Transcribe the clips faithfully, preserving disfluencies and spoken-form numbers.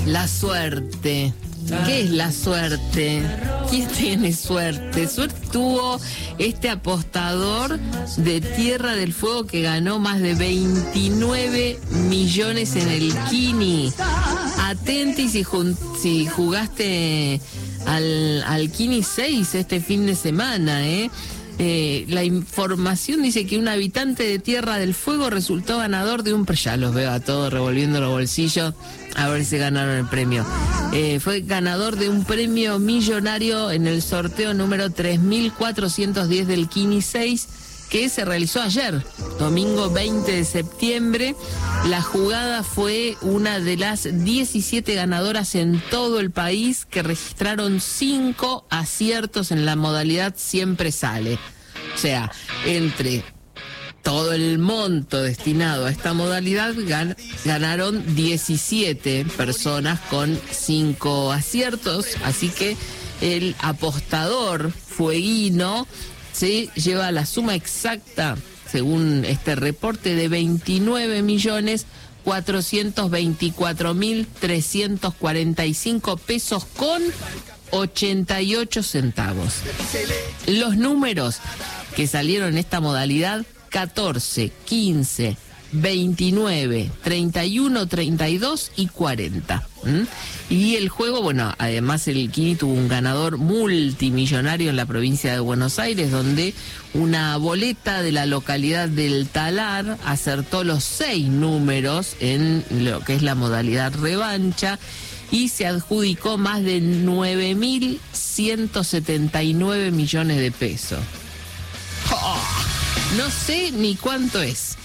La suerte. ¿Qué es la suerte? ¿Quién tiene suerte? Suerte tuvo este apostador de Tierra del Fuego que ganó más de veintinueve millones en el Kini. Atenti si, jun- si jugaste al, al Kini seis este fin de semana, ¿eh? Eh, la información dice que un habitante de Tierra del Fuego resultó ganador de un... Ya los veo a todos revolviendo los bolsillos a ver si ganaron el premio. Eh, fue ganador de un premio millonario en el sorteo número tres mil cuatrocientos diez del Kini seis, que se realizó ayer, domingo veinte de septiembre. La jugada fue una de las diecisiete ganadoras en todo el país que registraron cinco aciertos en la modalidad Siempre Sale. O sea, entre todo el monto destinado a esta modalidad gan- ganaron diecisiete personas con cinco aciertos. Así que el apostador fueguino se lleva la suma exacta, según este reporte, de veintinueve millones cuatrocientos veinticuatro mil trescientos cuarenta y cinco pesos con ochenta y ocho centavos. Los números que salieron en esta modalidad: catorce, quince, veintinueve, treinta y uno, treinta y dos y cuarenta. ¿Mm? Y el juego, bueno, además el Kini tuvo un ganador multimillonario en la provincia de Buenos Aires, donde una boleta de la localidad del Talar acertó los seis números en lo que es la modalidad revancha y se adjudicó más de nueve mil ciento setenta y nueve millones de pesos. ¡Oh! No sé ni cuánto es.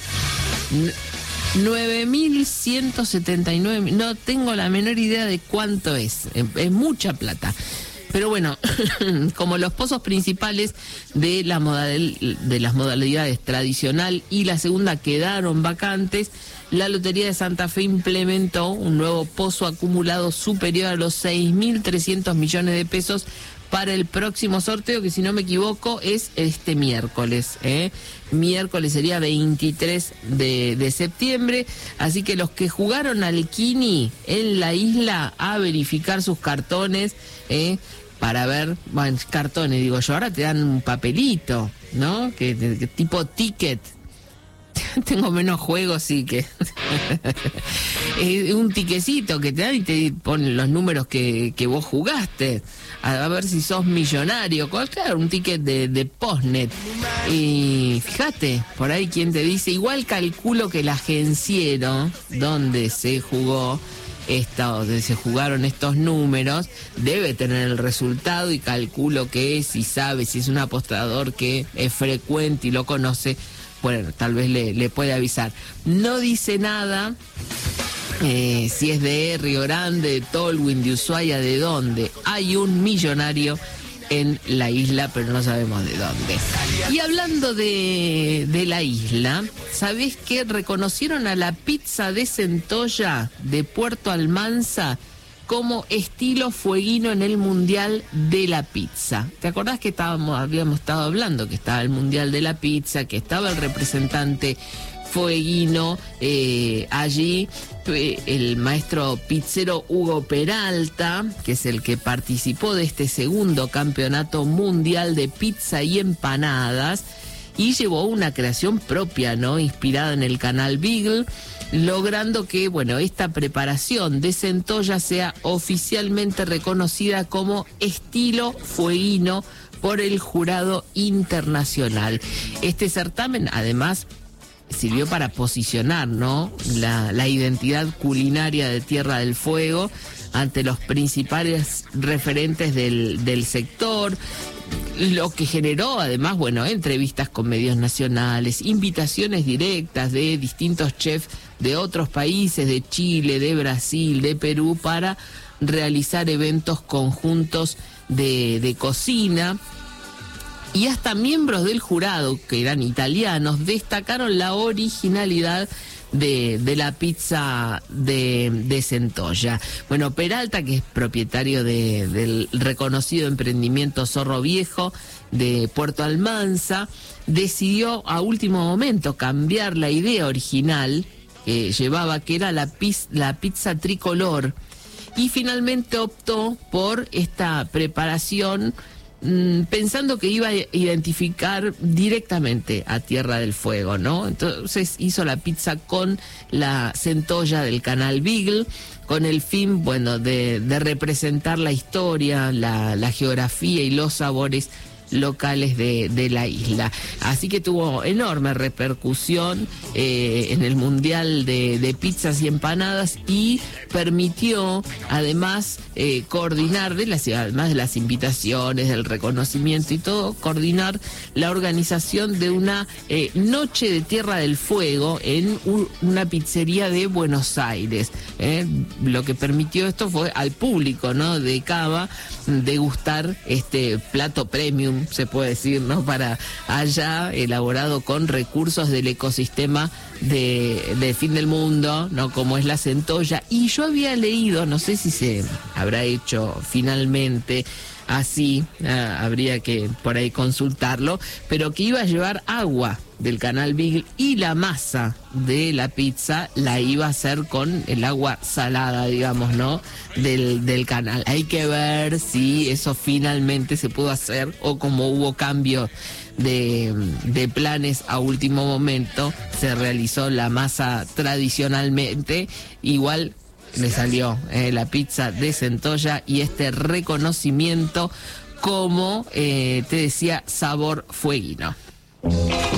nueve mil ciento setenta y nueve, no tengo la menor idea de cuánto es, es mucha plata. Pero bueno, como los pozos principales de, la modal, de las modalidades tradicional y la segunda quedaron vacantes, la Lotería de Santa Fe implementó un nuevo pozo acumulado superior a los seis mil trescientos millones de pesos para el próximo sorteo, que si no me equivoco es este miércoles, ¿eh? Miércoles sería veintitrés de septiembre, así que los que jugaron al Kini en la isla, a verificar sus cartones, ¿eh? Para ver, bueno, cartones digo yo, ahora te dan un papelito, ¿no? Que, que tipo ticket. Tengo menos juegos, sí que... es un tiquecito que te dan y te ponen los números que, que vos jugaste, a, a ver si sos millonario, claro, un ticket de, de Postnet. Y fíjate, por ahí quien te dice, igual calculo que el agenciero donde se jugó esta, donde se jugaron estos números, debe tener el resultado y calculo que si sabe, si es un apostador que es frecuente y lo conoce, bueno, tal vez le, le puede avisar. No dice nada eh, si es de Río Grande, de Tolwyn, de Ushuaia, de dónde. Hay un millonario en la isla, pero no sabemos de dónde. Y hablando de, de la isla, ¿sabés qué? Reconocieron a la pizza de Centolla de Puerto Almanza como estilo fueguino en el Mundial de la Pizza. ¿Te acordás que estábamos, habíamos estado hablando que estaba el Mundial de la Pizza, que estaba el representante fueguino eh, allí, eh, el maestro pizzero Hugo Peralta, que es el que participó de este segundo campeonato mundial de pizza y empanadas, y llevó una creación propia, ¿no? Inspirada en el canal Beagle, logrando que, bueno, esta preparación de Centolla sea oficialmente reconocida como estilo fueguino por el jurado internacional. Este certamen, además, sirvió para posicionar, ¿no?, la, la identidad culinaria de Tierra del Fuego ante los principales referentes del, del sector, lo que generó además, bueno, entrevistas con medios nacionales, invitaciones directas de distintos chefs de otros países, de Chile, de Brasil, de Perú, para realizar eventos conjuntos de, de cocina. Y hasta miembros del jurado, que eran italianos, destacaron la originalidad de, de la pizza de, de Centolla. Bueno, Peralta, que es propietario de, del reconocido emprendimiento Zorro Viejo de Puerto Almanza, decidió a último momento cambiar la idea original que llevaba, que era la, piz, la pizza tricolor, y finalmente optó por esta preparación mmm, pensando que iba a identificar directamente a Tierra del Fuego, ¿no? Entonces hizo la pizza con la centolla del canal Beagle, con el fin, bueno, de, de representar la historia, la, la geografía y los sabores locales de, de la isla. Así que tuvo enorme repercusión eh, en el Mundial de, de Pizzas y Empanadas, y permitió además eh, coordinar, de las, además de las invitaciones, del reconocimiento y todo, coordinar la organización de una eh, noche de Tierra del Fuego en un, una pizzería de Buenos Aires. Eh. Lo que permitió esto fue al público, ¿no?, de Cava degustar este plato premium, se puede decir, ¿no?, para allá, elaborado con recursos del ecosistema de, de Fin del Mundo, ¿no?, como es la centolla. Y yo había leído, no sé si se habrá hecho finalmente así, ah, habría que por ahí consultarlo, pero que iba a llevar agua del canal Beagle y la masa de la pizza la iba a hacer con el agua salada, digamos, ¿no?, del, del canal. Hay que ver si eso finalmente se pudo hacer o como hubo cambio de, de planes a último momento, se realizó la masa tradicionalmente. Igual le salió eh, la pizza de centolla y este reconocimiento como, eh, te decía, sabor fueguino.